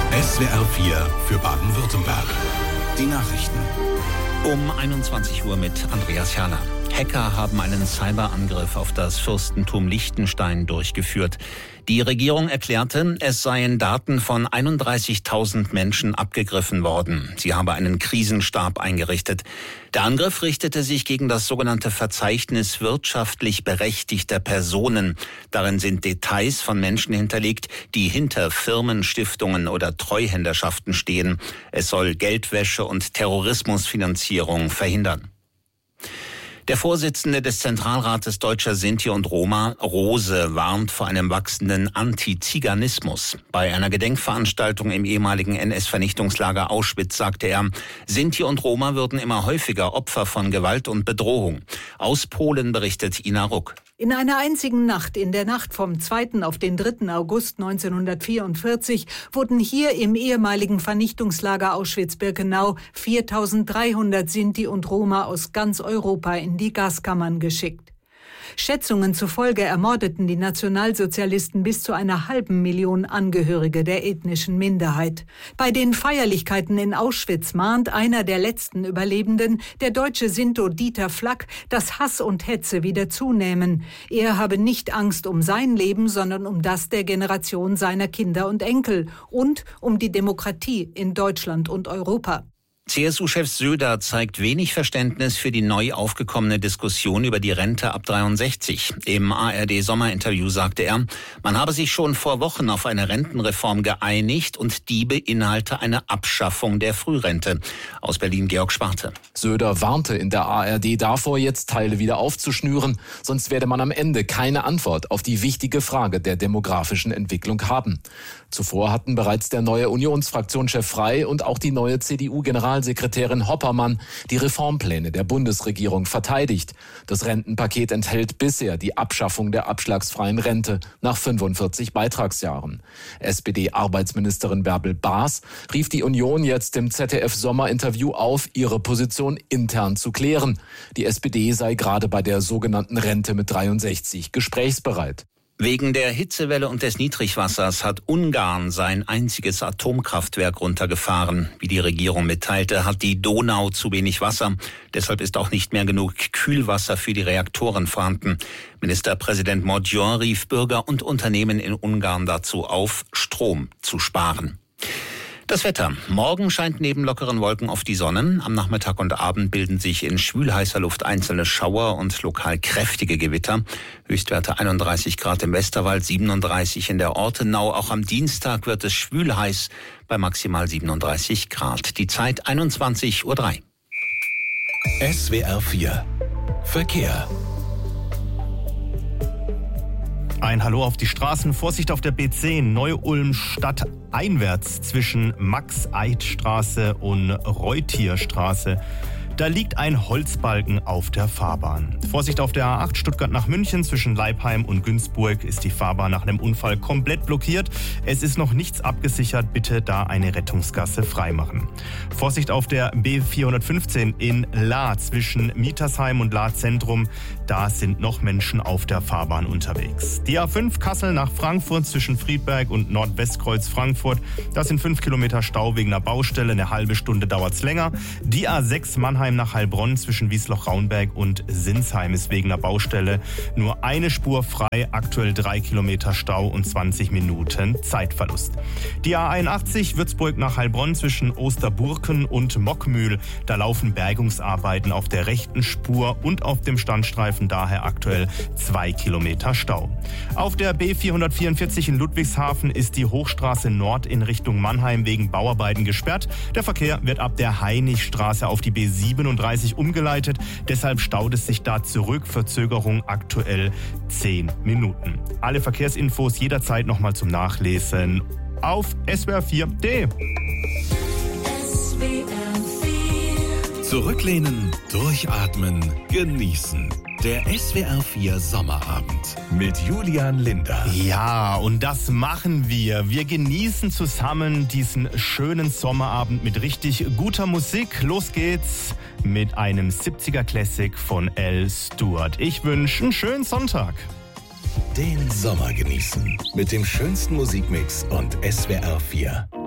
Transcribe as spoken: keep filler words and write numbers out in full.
S W R vier für Baden-Württemberg. Die Nachrichten. Um einundzwanzig Uhr mit Andreas Herrler. Hacker haben einen Cyberangriff auf das Fürstentum Liechtenstein durchgeführt. Die Regierung erklärte, es seien Daten von einunddreißigtausend Menschen abgegriffen worden. Sie habe einen Krisenstab eingerichtet. Der Angriff richtete sich gegen das sogenannte Verzeichnis wirtschaftlich berechtigter Personen. Darin sind Details von Menschen hinterlegt, die hinter Firmen, Stiftungen oder Treuhänderschaften stehen. Es soll Geldwäsche und Terrorismusfinanzierung verhindern. Der Vorsitzende des Zentralrates Deutscher Sinti und Roma, Rose, warnt vor einem wachsenden Antiziganismus. Bei einer Gedenkveranstaltung im ehemaligen N S-Vernichtungslager Auschwitz sagte er, Sinti und Roma würden immer häufiger Opfer von Gewalt und Bedrohung. Aus Polen berichtet Ina Ruck. In einer einzigen Nacht, in der Nacht vom zweiten auf den dritten August neunzehnhundertvierundvierzig, wurden hier im ehemaligen Vernichtungslager Auschwitz-Birkenau viertausenddreihundert Sinti und Roma aus ganz Europa in die Gaskammern geschickt. Schätzungen zufolge ermordeten die Nationalsozialisten bis zu einer halben Million Angehörige der ethnischen Minderheit. Bei den Feierlichkeiten in Auschwitz mahnt einer der letzten Überlebenden, der deutsche Sinto Dieter Flack, dass Hass und Hetze wieder zunehmen. Er habe nicht Angst um sein Leben, sondern um das der Generation seiner Kinder und Enkel und um die Demokratie in Deutschland und Europa. C S U-Chef Söder zeigt wenig Verständnis für die neu aufgekommene Diskussion über die Rente ab dreiundsechzig. Im A R D-Sommerinterview sagte er, man habe sich schon vor Wochen auf eine Rentenreform geeinigt und die beinhalte eine Abschaffung der Frührente. Aus Berlin Georg Schwarte. Söder warnte in der A R D davor, jetzt Teile wieder aufzuschnüren, sonst werde man am Ende keine Antwort auf die wichtige Frage der demografischen Entwicklung haben. Zuvor hatten bereits der neue Unionsfraktionschef Frey und auch die neue C D U-Generalsekretärin Hoppermann die Reformpläne der Bundesregierung verteidigt. Das Rentenpaket enthält bisher die Abschaffung der abschlagsfreien Rente nach fünfundvierzig Beitragsjahren. S P D-Arbeitsministerin Bärbel Baas rief die Union jetzt im Z D F-Sommerinterview auf, ihre Position intern zu klären. Die S P D sei gerade bei der sogenannten Rente mit dreiundsechzig gesprächsbereit. Wegen der Hitzewelle und des Niedrigwassers hat Ungarn sein einziges Atomkraftwerk runtergefahren. Wie die Regierung mitteilte, hat die Donau zu wenig Wasser. Deshalb ist auch nicht mehr genug Kühlwasser für die Reaktoren vorhanden. Ministerpräsident Magyar rief Bürger und Unternehmen in Ungarn dazu auf, Strom zu sparen. Das Wetter. Morgen scheint neben lockeren Wolken oft die Sonne. Am Nachmittag und Abend bilden sich in schwülheißer Luft einzelne Schauer und lokal kräftige Gewitter. Höchstwerte einunddreißig Grad im Westerwald, siebenunddreißig in der Ortenau. Auch am Dienstag wird es schwülheiß bei maximal siebenunddreißig Grad. Die Zeit einundzwanzig Uhr drei. S W R vier Verkehr. Ein Hallo auf die Straßen. Vorsicht auf der B zehn, Neu-Ulm stadteinwärts zwischen Max-Eid-Straße und Reutierstraße. Da liegt ein Holzbalken auf der Fahrbahn. Vorsicht auf der A acht Stuttgart nach München zwischen Leipheim und Günzburg ist die Fahrbahn nach einem Unfall komplett blockiert. Es ist noch nichts abgesichert, bitte da eine Rettungsgasse freimachen. Vorsicht auf der B vierhundertfünfzehn in Lahr zwischen Mietersheim und Lahr Zentrum. Da sind noch Menschen auf der Fahrbahn unterwegs. Die A fünf Kassel nach Frankfurt zwischen Friedberg und Nordwestkreuz Frankfurt. Das sind fünf Kilometer Stau wegen einer Baustelle. Eine halbe Stunde dauert's länger. Die A sechs Mannheim nach Heilbronn zwischen Wiesloch-Raunberg und Sinsheim ist wegen einer Baustelle nur eine Spur frei, aktuell drei Kilometer Stau und zwanzig Minuten Zeitverlust. Die A einundachtzig Würzburg nach Heilbronn zwischen Osterburken und Mockmühl, da laufen Bergungsarbeiten auf der rechten Spur und auf dem Standstreifen, daher aktuell zwei Kilometer Stau. Auf der B vierhundertvierundvierzig in Ludwigshafen ist die Hochstraße Nord in Richtung Mannheim wegen Bauarbeiten gesperrt. Der Verkehr wird ab der Heinichstraße auf die B siebenunddreißig umgeleitet. Deshalb staut es sich da zurück. Verzögerung aktuell zehn Minuten. Alle Verkehrsinfos jederzeit nochmal zum Nachlesen auf S W R vier punkt de. Zurücklehnen, durchatmen, genießen. Der S W R vier Sommerabend mit Julian Linder. Ja, und das machen wir. Wir genießen zusammen diesen schönen Sommerabend mit richtig guter Musik. Los geht's mit einem siebziger Classic von Al Stewart. Ich wünsche einen schönen Sonntag. Den Sommer genießen mit dem schönsten Musikmix und S W R vier.